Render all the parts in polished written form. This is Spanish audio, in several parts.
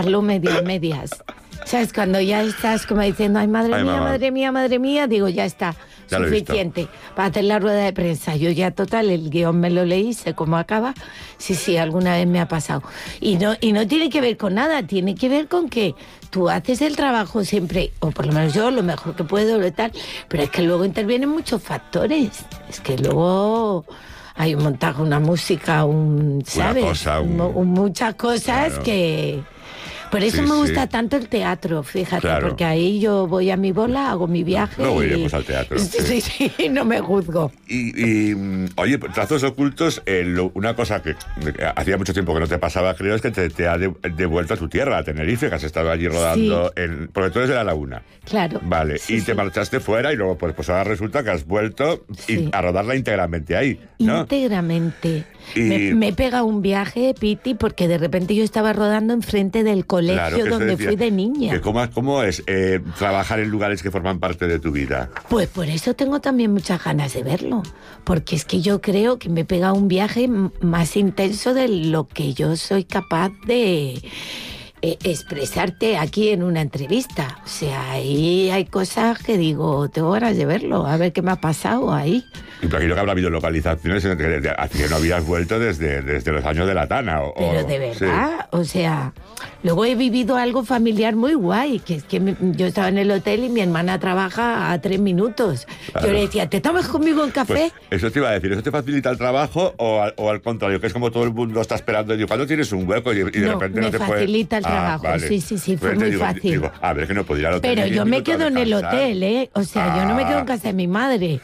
hacerlo medio a medias. ¿Sabes? Cuando ya estás como diciendo, ay, madre mía, mamá. madre mía, madre mía, digo, ya está, Ya lo he visto. suficiente para hacer la rueda de prensa. Yo ya, total, el guión me lo leí, sé cómo acaba. Sí, alguna vez me ha pasado. Y no tiene que ver con nada, tiene que ver con que tú haces el trabajo siempre, o por lo menos yo, lo mejor que puedo, lo tal, pero es que luego intervienen muchos factores. Es que luego hay un montaje, una música, ¿sabes? Muchas cosas Claro. que... Por eso me gusta tanto el teatro, fíjate, Claro. porque ahí yo voy a mi bola, hago mi viaje. Luego y... iremos al teatro. Sí, no me juzgo. Oye, Trazos Ocultos, una cosa que hacía mucho tiempo que no te pasaba, creo, es que te ha devuelto a tu tierra, a Tenerife, que has estado allí rodando, porque tú eres de La Laguna. Claro. Vale, y te marchaste fuera y luego pues ahora resulta que has vuelto a rodarla íntegramente ahí, ¿no? Íntegramente. Y... Me pega un viaje, Piti, porque de repente yo estaba rodando enfrente del colegio donde fui de niña. Que ¿Cómo es trabajar en lugares que forman parte de tu vida? Pues por eso tengo también muchas ganas de verlo, porque es que yo creo que me pega un viaje más intenso de lo que yo soy capaz de expresarte aquí en una entrevista. O sea, ahí hay cosas que digo, tengo ganas de verlo, a ver qué me ha pasado ahí. Y imagino que habrá habido localizaciones en las que no habías vuelto desde los años de la Tana. Pero de verdad, o sea, luego he vivido algo familiar muy guay, que es que yo estaba en el hotel y mi hermana trabaja a 3 minutos. Claro. Yo le decía, ¿te tomas conmigo un café? Pues eso te iba a decir, ¿eso te facilita el trabajo o al contrario, que es como todo el mundo está esperando? Y cuando tienes un hueco y de repente no te puedes... me facilita el trabajo, vale. sí, fue muy fácil. Digo, a ver, que no puedo ir al hotel. Pero yo me quedo en el hotel, ¿eh? O sea, yo no me quedo en casa de mi madre.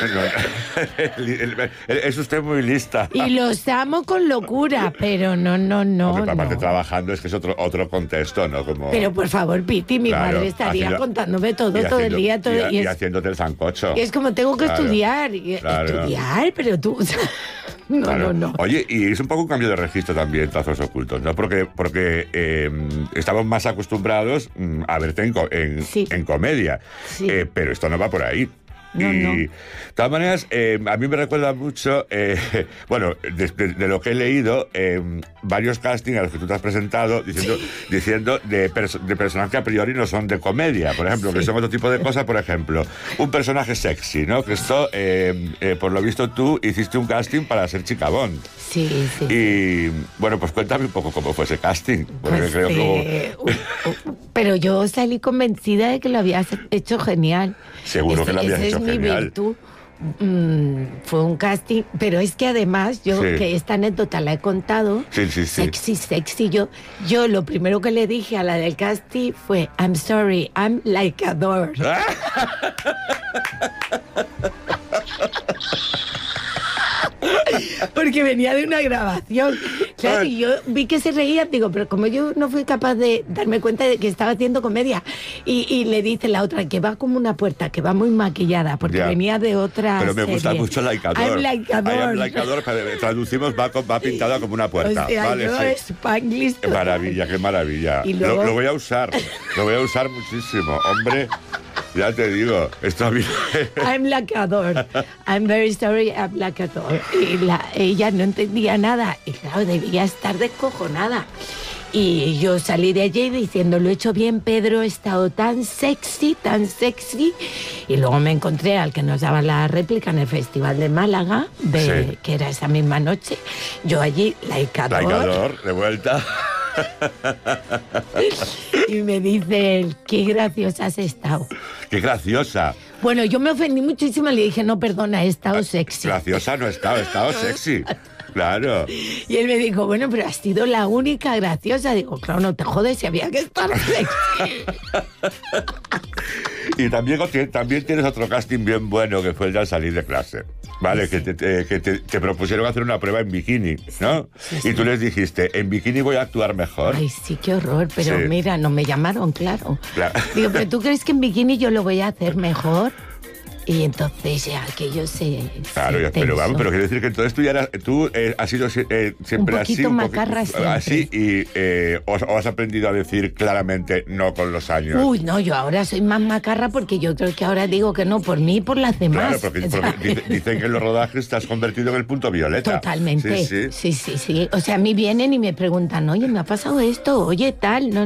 Es usted muy lista. Y los amo con locura, pero no. Porque aparte trabajando es que es otro contexto, ¿no? Como... Pero por favor, Piti, mi madre estaría contándome todo el día. Y haciéndote el sancocho. Y es como tengo que estudiar. Estudiar, pero tú... No. Oye, y es un poco un cambio de registro también, Trazos Ocultos, ¿no? Porque estamos más acostumbrados a verte en comedia. Sí. Pero esto no va por ahí. No. De todas maneras, a mí me recuerda mucho, bueno, de lo que he leído, varios castings a los que tú te has presentado diciendo de personajes que a priori no son de comedia, por ejemplo, que son otro tipo de cosas, por ejemplo, un personaje sexy, ¿no? Que esto, por lo visto tú hiciste un casting para ser Chica Bond. Sí. Y, bueno, pues cuéntame un poco cómo fue ese casting. Porque creo que... Pero yo salí convencida de que lo habías hecho genial. Seguro que lo habías hecho genial. Mi virtud. Fue un casting, pero es que además que esta anécdota la he contado. Sí. Sexy. Yo lo primero que le dije a la del casting fue, I'm sorry, I'm like a door. Porque venía de una grabación. Claro, y yo vi que se reía, digo, pero como yo no fui capaz de darme cuenta de que estaba haciendo comedia, y le dice la otra que va como una puerta, que va muy maquillada, porque venía de otra Pero me gusta mucho Like a Door. I'm like a door. I'm like a door, traducimos, va pintada como una puerta. O sea, vale, yo Spanglish. Qué maravilla. Y luego... Lo voy a usar muchísimo. Hombre, ya te digo, esto a mí... I'm like a door. I'm very sorry, I'm like a door. Y ella no entendía nada. Y claro, debía estar descojonada. Y yo salí de allí diciendo, lo he hecho bien, Pedro, he estado tan sexy. Y luego me encontré al que nos daba la réplica en el Festival de Málaga, que era esa misma noche. Yo allí, like a door, de vuelta. Y me dice él, qué graciosa has estado. ¡Qué graciosa! Bueno, yo me ofendí muchísimo y le dije, no, perdona, he estado sexy. Graciosa no he estado sexy. Claro. Y él me dijo, bueno, pero has sido la única graciosa. Digo, claro, no te jodes, si había que estar sexy. Y también tienes otro casting bien bueno, que fue el de al salir de clase. ¿Vale? Sí. Que te propusieron hacer una prueba en bikini, ¿no? Sí. Y tú les dijiste, en bikini voy a actuar mejor. Ay, sí, qué horror, pero mira, no me llamaron, claro. Digo, pero ¿tú crees que en bikini yo lo voy a hacer mejor? Y entonces ya aquello se... Claro, pero vamos, pero quiero decir que entonces tú has sido siempre un poquito macarra siempre. Así, y o has aprendido a decir claramente no con los años. Uy, no, yo ahora soy más macarra porque yo creo que ahora digo que no por mí y por las demás. Claro, porque dicen que en los rodajes te has convertido en el punto violeta. Totalmente. Sí. O sea, a mí vienen y me preguntan, oye, me ha pasado esto, oye, tal, no.